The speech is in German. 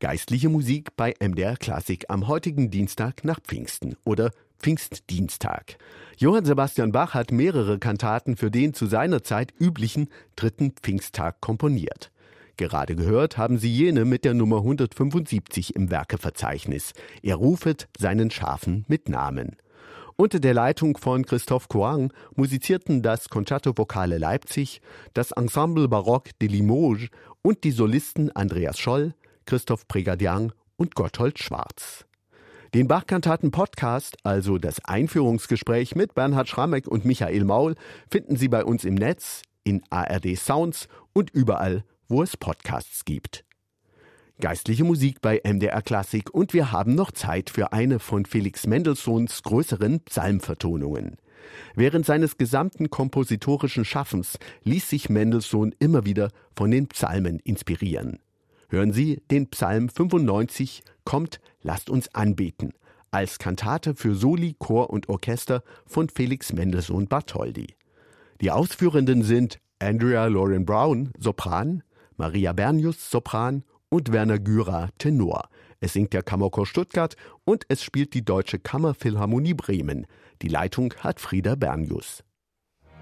Geistliche Musik bei MDR Klassik am heutigen Dienstag nach Pfingsten oder Pfingstdienstag. Johann Sebastian Bach hat mehrere Kantaten für den zu seiner Zeit üblichen dritten Pfingsttag komponiert. Gerade gehört haben Sie jene mit der Nummer 175 im Werkeverzeichnis. Er rufet seinen Schafen mit Namen. Unter der Leitung von Christophe Coing musizierten das Concerto Vocale Leipzig, das Ensemble Baroque de Limoges und die Solisten Andreas Scholl, Christoph Prégadian und Gotthold Schwarz. Den Bach-Kantaten-Podcast, also das Einführungsgespräch mit Bernhard Schrammeck und Michael Maul, finden Sie bei uns im Netz, in ARD Sounds und überall, wo es Podcasts gibt. Geistliche Musik bei MDR Klassik und wir haben noch Zeit für eine von Felix Mendelssohns größeren Psalmvertonungen. Während seines gesamten kompositorischen Schaffens ließ sich Mendelssohn immer wieder von den Psalmen inspirieren. Hören Sie den Psalm 95, Kommt, lasst uns anbeten, als Kantate für Soli, Chor und Orchester von Felix Mendelssohn Bartholdy. Die Ausführenden sind Andrea Lauren Brown, Sopran, Maria Bernius, Sopran und Werner Gürer, Tenor. Es singt der Kammerchor Stuttgart und es spielt die Deutsche Kammerphilharmonie Bremen. Die Leitung hat Frieda Bernius.